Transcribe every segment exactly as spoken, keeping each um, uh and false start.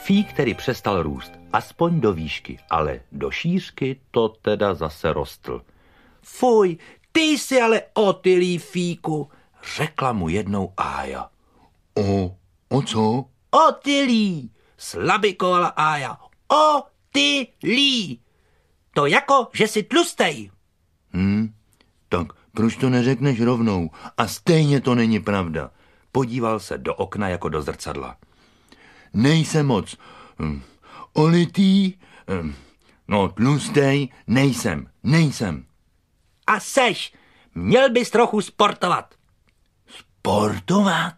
Fík tedy přestal růst, aspoň do výšky, ale do šířky to teda zase rostl. Fuj, ty jsi ale otylý, Fíku, řekla mu jednou Ája. O, o co? Otylý, slabikovala Ája. Otylý. To jako, že jsi tlustej. Hm, tak proč to neřekneš rovnou? A stejně to není pravda. Podíval se do okna jako do zrcadla. Nejsem moc hm, olitý, hm, no tlustej, nejsem, nejsem. A seš, měl bys trochu sportovat. Sportovat?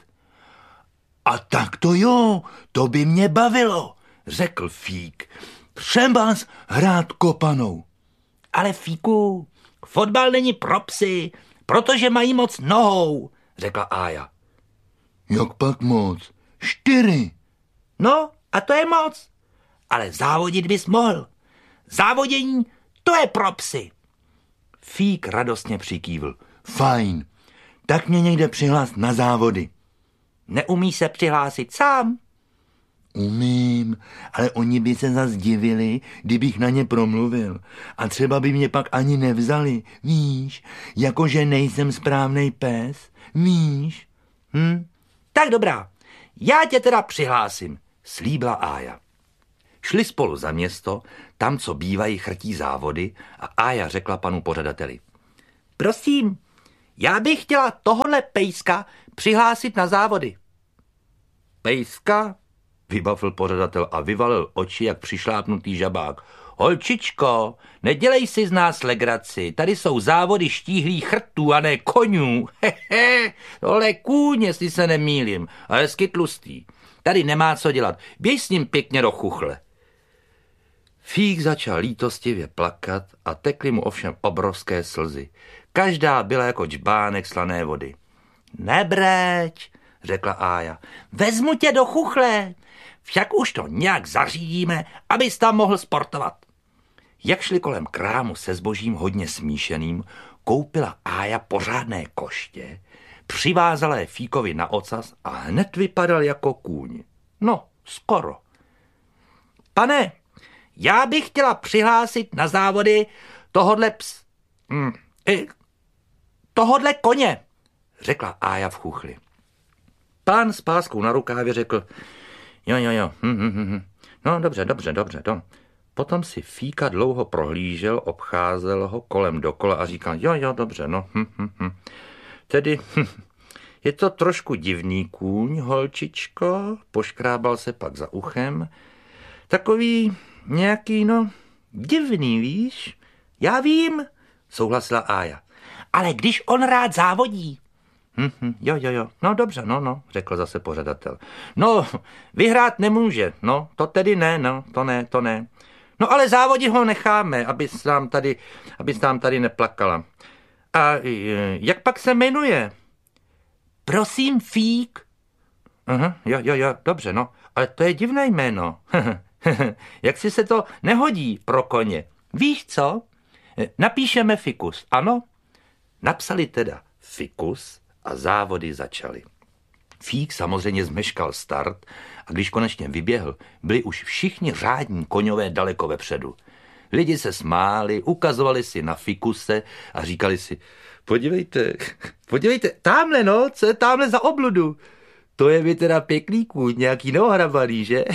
A tak to jo, to by mě bavilo, řekl Fík. Třebas hrát kopanou. Ale Fíku, fotbal není pro psy, protože mají moc nohou, řekla Ája. Jak pak moc? Čtyři. No, a to je moc. Ale závodit bys mohl. Závodění, to je pro psy. Fík radostně přikývl. Fajn, tak mě někde přihlás na závody. Neumí se přihlásit sám? Umím, ale oni by se zas divili, kdybych na ně promluvil. A třeba by mě pak ani nevzali, víš, jakože nejsem správnej pes, víš. Hm, tak dobrá, já tě teda přihlásím, slíbila Ája. Šli spolu za město, tam, co bývají chrtí závody, a Ája řekla panu pořadateli. Prosím, já bych chtěla tohle pejska přihlásit na závody. Pejska? Vybavil pořadatel a vyvalil oči jak přišlápnutý žabák. Holčičko, nedělej si z nás legraci, tady jsou závody štíhlých chrtů a ne konňů. Hehe, tohle kůň, jestli se nemýlím, a hezky tlustý. Tady nemá co dělat, běž s ním pěkně do chuchle. Fík začal lítostivě plakat a tekly mu ovšem obrovské slzy. Každá byla jako džbánek slané vody. Nebreč, řekla Ája, vezmu tě do chuchle, však už to nějak zařídíme, abys tam mohl sportovat. Jak šli kolem krámu se zbožím hodně smíšeným, koupila Ája pořádné koště, přivázala je Fíkovi na ocas a hned vypadal jako kůň. No, skoro. Pane, já bych chtěla přihlásit na závody tohodle ps... Hm, i, tohodle koně, řekla Ája v chuchli. Pán s páskou na rukávě řekl, jo, jo, jo, hm, hm, hm. No, dobře, dobře, dobře, to. Potom si Fíka dlouho prohlížel, obcházel ho kolem dokola a říkal, jo, jo, dobře, no, hm, hm, hm. Tedy, hm, je to trošku divný kůň, holčičko, poškrábal se pak za uchem, takový nějaký, no, divný, víš? Já vím, souhlasila Ája, ale když on rád závodí. Hm, hm, jo, jo, jo, no dobře, no, no, řekl zase pořadatel. No, vyhrát nemůže, no, to tedy ne, no, to ne, to ne. No ale závodit ho necháme, aby nám tady, aby nám tady neplakala. A jak pak se jmenuje? Prosím, Fík. Aha, jo, jo, jo, dobře, no, ale to je divné jméno. Jak si se to nehodí pro koně. Víš co? Napíšeme Fikus, ano? Napsali teda Fikus a závody začaly. Fík samozřejmě zmeškal start a když konečně vyběhl, byli už všichni řádní koňové daleko vepředu. Lidi se smáli, ukazovali si na Fikuse a říkali si, podívejte, podívejte, támhle no, co je támhle za obludu? To je mi teda pěkný kůň, nějaký neohrabaný, že?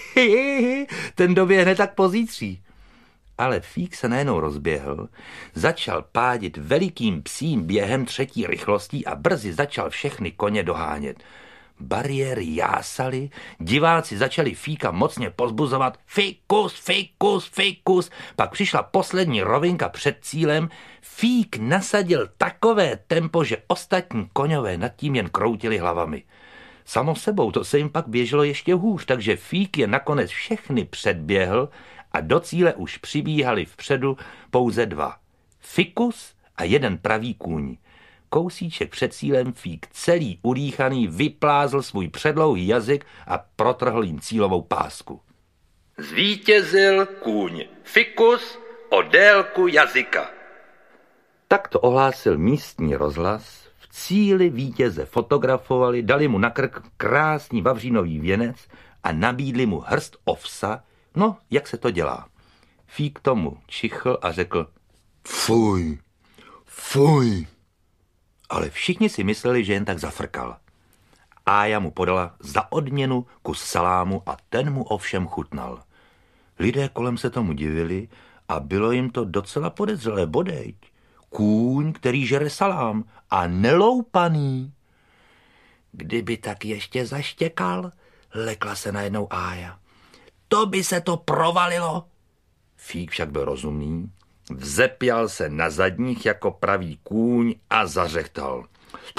Ten doběhne tak pozítří. Ale Fík se najednou rozběhl, začal pádit velikým psím během třetí rychlostí a brzy začal všechny koně dohánět. Bariéry jásaly, diváci začali Fíka mocně pozbuzovat. Fikus, Fikus, Fikus. Pak přišla poslední rovinka před cílem. Fík nasadil takové tempo, že ostatní koňové nad tím jen kroutili hlavami. Samo sebou to se jim pak běželo ještě hůř, takže Fík je nakonec všechny předběhl a do cíle už přibíhali vpředu pouze dva. Fikus a jeden pravý kůň. Kousíček před cílem Fík celý udýchaný vyplázl svůj předlouhý jazyk a protrhl jim cílovou pásku. Zvítězil kůň Fikus o délku jazyka. Tak to ohlásil místní rozhlas. V cíli vítěze fotografovali, dali mu na krk krásný vavřínový věnec a nabídli mu hrst ovsa, no, jak se to dělá. Fík tomu čichl a řekl: Fuj, fuj. Ale všichni si mysleli, že jen tak zafrkal. Ája mu podala za odměnu kus salámu a ten mu ovšem chutnal. Lidé kolem se tomu divili a bylo jim to docela podezřelé, bodejť. Kůň, který žere salám a neloupaný. Kdyby tak ještě zaštěkal, lekla se najednou Ája. To by se to provalilo. Fík však byl rozumný, vzepěl se na zadních jako pravý kůň a zařechtal.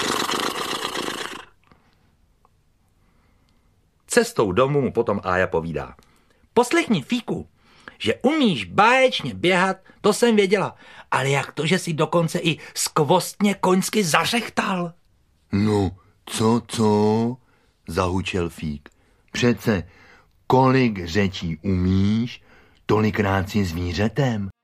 Cestou domů mu potom Ája povídá: Poslechni, Fíku, že umíš báječně běhat, to jsem věděla, ale jak to, že jsi dokonce i skvostně koňsky zařechtal? No, co, co? Zahučel Fík. Přece, kolik řečí umíš, tolikrát si zvířetem.